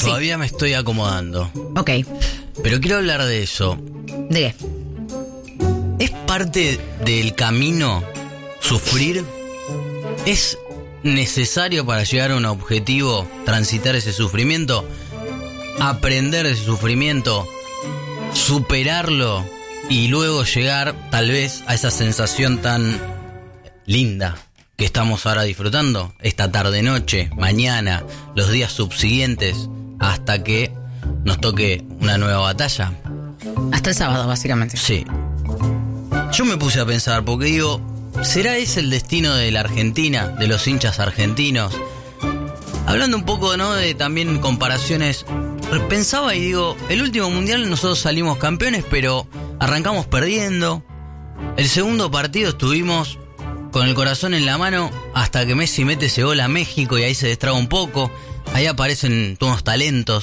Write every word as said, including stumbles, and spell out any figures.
Todavía me estoy acomodando. Ok. Pero quiero hablar de eso. ¿De qué? ¿Es parte del camino sufrir? ¿Es necesario para llegar a un objetivo transitar ese sufrimiento? ¿Aprender ese sufrimiento? ¿Superarlo? Y luego llegar tal vez a esa sensación tan linda que estamos ahora disfrutando, esta tarde-noche, mañana, los días subsiguientes, hasta que nos toque una nueva batalla. Hasta el sábado, básicamente. Sí. Yo me puse a pensar, porque digo, ¿será ese el destino de la Argentina, de los hinchas argentinos? Hablando un poco, ¿no?, de también comparaciones, pensaba y digo, el último mundial nosotros salimos campeones, pero arrancamos perdiendo. El segundo partido estuvimos con el corazón en la mano hasta que Messi mete ese gol a México y ahí se destraba un poco. Ahí aparecen todos talentos.